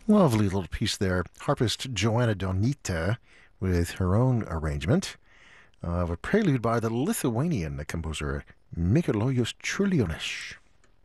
Lovely little piece there. Harpist Joanna Donita with her own arrangement of a prelude by the Lithuanian composer Mikalojus Čiurlionis.